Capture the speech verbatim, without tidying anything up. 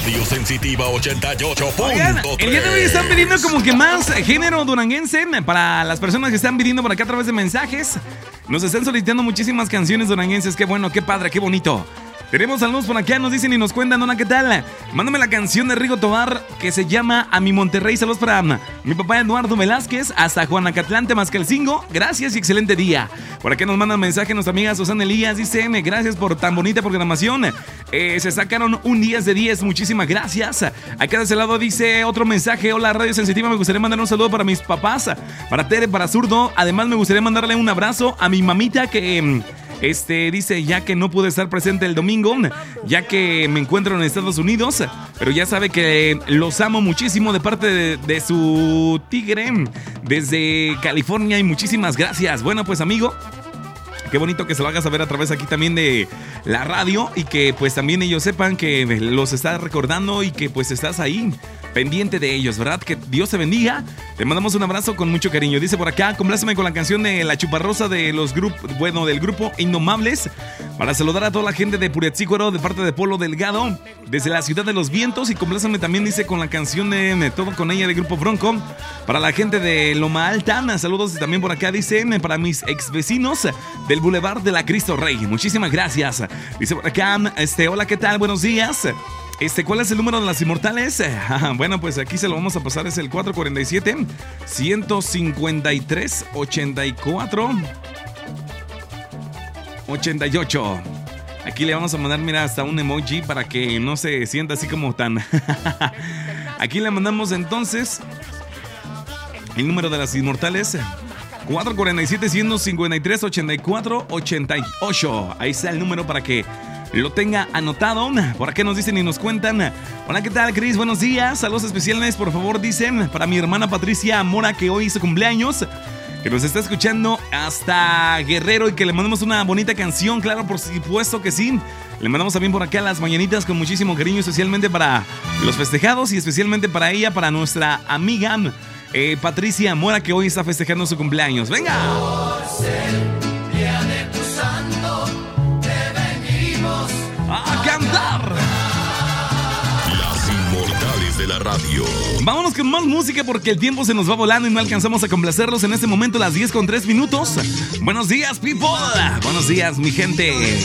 Radio Sensitiva ochenta y ocho punto tres. Oigan, el día de hoy están pidiendo como que más género duranguense para las personas que están pidiendo por acá a través de mensajes. Nos están solicitando muchísimas canciones duranguenses. Qué bueno, qué padre, qué bonito. Tenemos saludos por acá, nos dicen y nos cuentan, Dona, ¿qué tal? Mándame la canción de Rigo Tobar que se llama A mi Monterrey. Saludos para mi papá Eduardo Velázquez, hasta Juanacatlán, Temascalcingo. Gracias y excelente día. Por acá nos mandan mensaje nuestra amiga Susana Elías. Dice, gracias por tan bonita programación. Eh, se sacaron un diez de diez, muchísimas gracias. Acá de ese lado dice otro mensaje. Hola, Radio Sensitiva, me gustaría mandar un saludo para mis papás, para Tere, para Zurdo. Además me gustaría mandarle un abrazo a mi mamita que... Este dice, ya que no pude estar presente el domingo, ya que me encuentro en Estados Unidos, pero ya sabe que los amo muchísimo de parte de, de su tigre desde California y muchísimas gracias. Bueno, pues amigo, qué bonito que se lo hagas saber a través aquí también de la radio y que pues también ellos sepan que los estás recordando y que pues estás ahí pendiente de ellos, ¿verdad? Que Dios te bendiga. Te mandamos un abrazo con mucho cariño. Dice por acá, compláceme con la canción de La Chuparrosa de los grupos, bueno, del grupo Indomables, para saludar a toda la gente de Puretzícuaro de parte de Polo Delgado, desde la ciudad de los vientos. Y compláceme también, dice, con la canción de, de Todo con ella de Grupo Bronco, para la gente de Loma Alta. Saludos también por acá, dice, para mis ex vecinos del Boulevard de la Cristo Rey. Muchísimas gracias. Dice por acá, este, hola, ¿qué tal? Buenos días. Este, ¿cuál es el número de las inmortales? Bueno, pues aquí se lo vamos a pasar, es el cuatro cuatro siete, uno cinco tres, ocho cuatro, ocho ocho. Aquí le vamos a mandar, mira, hasta un emoji para que no se sienta así como tan... Aquí le mandamos entonces el número de las inmortales, cuatro cuatro siete, uno cinco tres, ocho cuatro, ocho ocho. Ahí está el número para que lo tenga anotado. Por acá nos dicen y nos cuentan. Hola, ¿qué tal, Cris? Buenos días. Saludos especiales, por favor, dicen, para mi hermana Patricia Mora, que hoy hizo cumpleaños, que nos está escuchando hasta Guerrero y que le mandamos una bonita canción. Claro, por supuesto que sí. Le mandamos también por acá las mañanitas con muchísimo cariño, especialmente para los festejados y especialmente para ella, para nuestra amiga eh, Patricia Mora, que hoy está festejando su cumpleaños. ¡Venga! ¡A cantar! Las inmortales de la radio. Vámonos con más música porque el tiempo se nos va volando y no alcanzamos a complacerlos en este momento, las diez con tres minutos. Buenos días, people. Buenos días, mi gente.